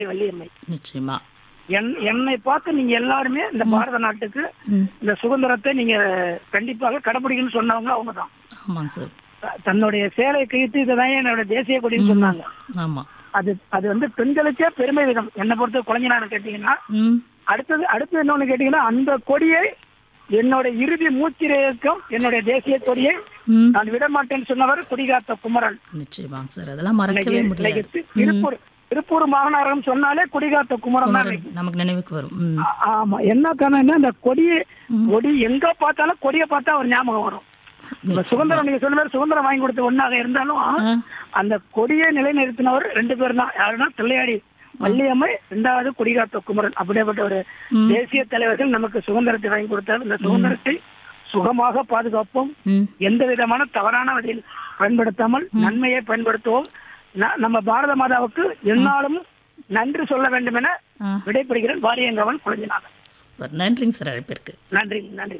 வள்ளியம்மை. நிச்சயமா. என்னை பார்த்து நீங்க எல்லாருமே இந்த பாரத நாட்டுக்கு ம். இந்த சுதந்திரத்தை நீங்க கண்டிப்பாக கடைபிடிக்கணும்னு சொன்னவங்க அவங்கதான். ஆமாங்க சார். தன்னுடைய சேலை கிழித்து இதுதான் என்னோட தேசிய கொடின்னு சொன்னாங்க. ஆமா. அது அது வந்து பெண்களுக்கே பெருமை விதம். என்னை பொறுத்த குழந்தைனான்னு கேட்டீங்கன்னா, ம். அடுத்து என்னன்னு கேட்டீங்கன்னா, அந்த கொடியை என்னோட இறுதி மூச்சிரேக்கம் என்னுடைய தேசிய கொடியை ம். நான் விட மாட்டேன்னு சொன்னவர் கொடிகாத்த குமரன். நிச்சயமாங்க சார். அதெல்லாம் மறக்கவே முடியாது. இன்னைக்கு திருப்பூர் மாநகரம் சொன்னாலே கொடிகாத்த குமரன் தான். குமரன் நமக்கு நினைவுக்கு வரும். ம். ஆமா. என்ன காரணம்னா, அந்த கொடி எங்க பார்த்தாலும் கொடியை பார்த்தா ஒரு ஞாபகம் வரும். இப்ப சுதந்திரம் நீங்க சொன்ன மாதிரி சுதந்திரம் வாங்கி கொடுத்த ஒன்னாக இருந்தாலும் அந்த கொடியை நிலைநிறுத்தினவர் 2 பேர் தான். யாருன்னா தில்லையாடி வள்ளியம்மை, 2வது கொடிகாத்த குமரன். அப்படிப்பட்ட ஒரு தேசிய தலைவர்கள் நமக்கு சுதந்திரத்தை வாங்கி கொடுத்தார். இந்த சுதந்திரத்தை சுகமாக பாதுகாப்போம். ம். எந்த விதமான தவறான வழியில் பயன்படுத்தாமல் நன்மையை பயன்படுத்துவோம். நம்ம பாரத மாதாவுக்கு எந்நாளும் நன்றி சொல்ல வேண்டும் என விடைபெறுகிறேன். வாரியங்கவன் குழந்தைநாதன். சூப்பர். நன்றிங்க சார் அழைப்பிற்கு. நன்றி நன்றி.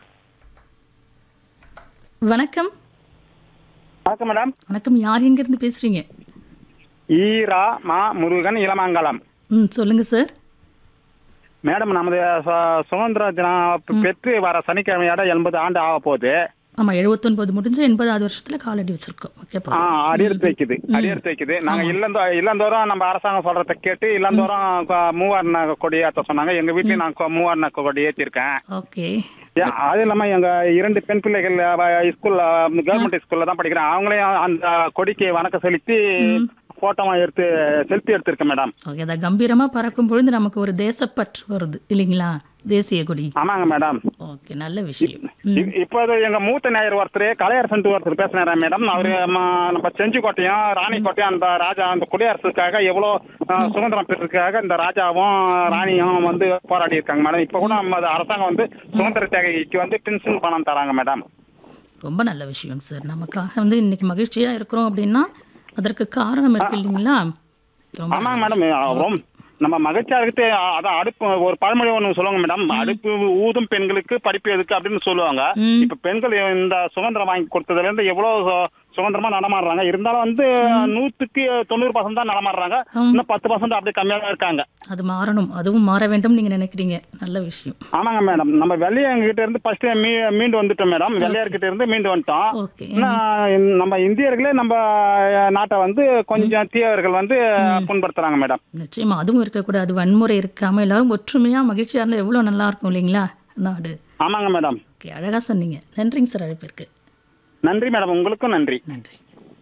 வணக்கம். வணக்கம் மேடம். வணக்கம். யார் எங்கிருந்து பேசுறீங்க? ஈரா மா முருகன் இளமங்கலம். சொல்லுங்க சார். மேடம், நமது சுதந்திர தினம் பெற்று வர சனிக்கிழமையோட 80 ஆண்டு ஆக போகுது. ஆமா, 79 முடிஞ்சு 80வது வருஷத்துல காலடி வச்சிருக்கோம். ஓகேப்பா. அடியெடுத்து வைக்குது. நாங்க இல்லந்தோறும் நம்ம அரசாங்கம் சொல்றத கேட்டு இல்லந்தோறும் மூவாரண கொடி ஏற்ற சொன்னாங்க. எங்க வீட்லயும் நான் மூவாரண கொடி ஏற்றிருக்கேன். ஓகே. அது இல்லாம எங்க 2 பெண் பிள்ளைகள் ஸ்கூல்ல கவர்மெண்ட் ஸ்கூல்ல தான் படிக்கிறேன். அவங்களையும் அந்த கொடிக்கு வணக்கம் செலுத்தி போட்டோமா எடுத்து செல்ஃபி எடுத்திருக்கேன் மேடம். ஓகே. அதை கம்பீரமா பறக்கும் பொழுது நமக்கு ஒரு தேசப்பற்று வருது இல்லைங்களா? தேசிய கொடி. ஆமாங்க மேடம். ஓகே, நல்ல விஷயம். இப்போது எங்க மூத்த நேயர் ஒருத்தர் கலையரசன் ஒருத்தர் பேசினாரா மேடம். அவரு நம்ம செஞ்சிக்கோட்டையும் ராணிக்கோட்டையும் அந்த ராஜா அந்த குடியரசுக்காக எவ்வளவு சுதந்திரம் பெற்றதுக்காக இந்த ராஜாவும் ராணியும் வந்து போராடி இருக்காங்க மேடம். இப்ப கூட நம்ம அரசாங்கம் வந்து சுதந்திர தியாகிக்கு வந்து பென்ஷன் பணம் தராங்க மேடம். ரொம்ப நல்ல விஷயம் சார். நமக்காக வந்து இன்னைக்கு மகிழ்ச்சியா இருக்கிறோம் அப்படின்னா அதற்கு காரணம் இருக்கு இல்லைங்களா? ஆமாங்க மேடம். நம்ம மகிழ்ச்சியா இருக்கு. அதான் அடுப்பு ஒரு பழமொழி ஒண்ணு சொல்லுவாங்க மேடம். அடுப்பு ஊதும் பெண்களுக்கு படிப்பு எதுக்கு அப்படின்னு சொல்லுவாங்க. இப்ப பெண்கள் இந்த சுதந்திரம் வாங்கி கொடுத்ததுல இருந்து எவ்வளவு சுதந்திரமா நடமாடுறாங்க. இருந்தாலும் வந்து 100க்கு 90% தான் நடமாடுறாங்க. இன்னும் 10% அப்படியே கம்மியா தான் இருக்காங்க. அது மாறணும். அதுவும் மாற வேண்டும் நீங்க நினைக்கிறீங்க. நல்ல விஷயம். ஆமாங்க மேடம். நம்ம வெள்ளையங்க கிட்ட இருந்து ஃபர்ஸ்ட் மீண்டு வந்துட்டோம் மேடம். வெள்ளையர் கிட்ட இருந்து மீண்டு வந்துட்டோம். நம்ம இந்தியர்களே நம்ம நாட்டை வந்து கொஞ்சம் தீவிரர்கள் வந்து புண்படுத்துறாங்க மேடம். நிச்சயமா அதுவும் இருக்கக்கூடாது. வன்முறை இருக்காம எல்லாரும் ஒற்றுமையா மகிழ்ச்சியா இருந்தா எவ்வளவு நல்லா இருக்கும் இல்லைங்களா நாடு? ஆமாங்க மேடம். ஓகே, அழகா சொன்னீங்க. நன்றிங்க சார் அழைப்பிற்கு. நன்றி மேடம். உங்களுக்கும் நன்றி. நன்றி.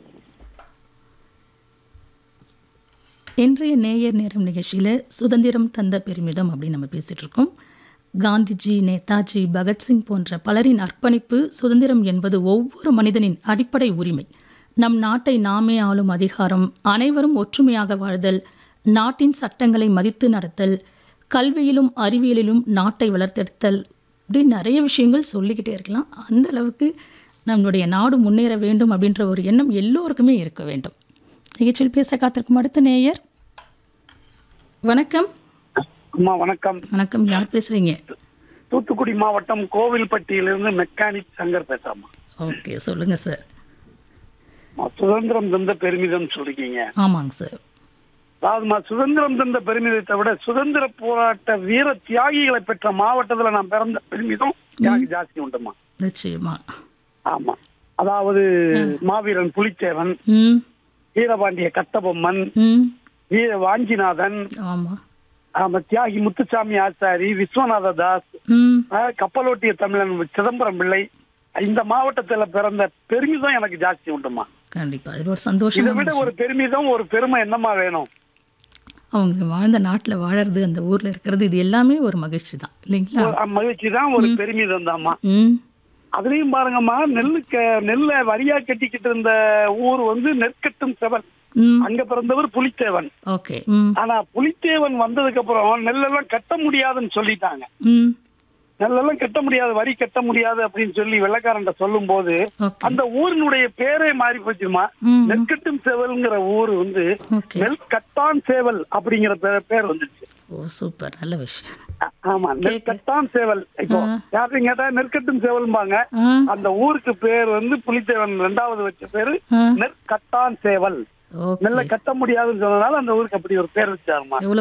இன்றைய நேயர் நேரம் நிகழ்ச்சியில் சுதந்திரம் தந்த பெருமிதம் அப்படின்னு நம்ம பேசிகிட்டு இருக்கோம். காந்திஜி, நேதாஜி, பகத்சிங் போன்ற பலரின் அர்ப்பணிப்பு. சுதந்திரம் என்பது ஒவ்வொரு மனிதனின் அடிப்படை உரிமை. நம் நாட்டை நாமே ஆளும் அதிகாரம், அனைவரும் ஒற்றுமையாக வாழ்தல், நாட்டின் சட்டங்களை மதித்து நடத்தல், கல்வியிலும் அறிவியலிலும் நாட்டை வளர்த்தெடுத்தல், இப்படி நிறைய விஷயங்கள் சொல்லிக்கிட்டே இருக்கலாம். அந்த அளவுக்கு நம்மளுடைய நாடு முன்னேற வேண்டும் அப்படின்ற ஒரு எண்ணம் எல்லோருக்குமே இருக்க வேண்டும். நிகழ்ச்சியில் பேச காத்திருக்கும் அடுத்த நேயர். வணக்கம். வணக்கம். வணக்கம். யார் பேசுறீங்க? தூத்துக்குடி மாவட்டம் கோவில்பட்டியிலிருந்து மெக்கானிக் சங்கர் பேசாமா. ஓகே, சொல்லுங்க சார். சுதந்திரம் தந்த பெருமிதம் சொல்லிருக்கீங்க. ஆமாங்க சார். அதாவது சுதந்திரம் தந்த பெருமிதத்தை விட சுதந்திர போராட்ட வீர தியாகிகளை பெற்ற மாவட்டத்துல நான் பிறந்த பெருமிதம் எனக்கு ஜாஸ்தி உண்டுமா. நிச்சயமா. ஆமா. அதாவது மாவீரன் புலித்தேவன், வீரபாண்டிய கட்டபொம்மன், வீர வாஞ்சிநாதன், ஆமா, தியாகி முத்துசாமி ஆச்சாரி, விஸ்வநாத தாஸ், கப்பலோட்டிய தமிழன் சிதம்பரம் பிள்ளை, இந்த மாவட்டத்துல பிறந்த பெருமிதம் எனக்கு ஜாஸ்தி உண்டுமா. கண்டிப்பா. இது ஒரு சந்தோஷம். இதை விட ஒரு பெருமிதம் ஒரு பெருமை என்னமா வேணும்? அவங்க வாழ்ந்த நாட்டுல வாழறது, அந்த ஊர்ல இருக்கிறது, இது எல்லாமே ஒரு மகிழ்ச்சி தான் இல்லைங்களா? மகிழ்ச்சி தான், ஒரு பெருமிதம் தான்மா. அதுலயும் பாருங்கம்மா, நெல்லை வரியா கட்டிக்கிட்டு இருந்த ஊர் வந்து நெற்கட்டும் செவல். அங்க பிறந்தவர் புலித்தேவன். ஆனா புலித்தேவன் வந்ததுக்கு அப்புறம் நெல்லெல்லாம் கட்ட முடியாதுன்னு சொல்லிட்டாங்க. நெல்லெல்லாம் கட்ட முடியாது, வரி கட்ட முடியாது அப்படின்னு சொல்லி வெள்ளக்காரன் சொல்லும் போது அந்த ஊரினுடைய பேரே மாறி போச்சுமா. நெற்கட்டும் சேவல்ங்கிற ஊர் வந்து நெல்கட்டான் சேவல் அப்படிங்கிற பேர் வந்துச்சு. சூப்பர், நல்ல விஷயம். ஆமா, நெற்கட்டான் சேவல். இப்போ யாரையும் கேட்டா நெற்கட்டும் சேவல்பாங்க. அந்த ஊருக்கு பேர் வந்து புலித்தேவன் 2வது வச்ச பேரு நெற்கட்டான் சேவல். ஓகே நெல்லை கட்ட முடியாதுன்னு சொன்னதால அந்த ஊருக்கு அப்படி ஒரு பேர் வச்சாருமா. எவ்வளவு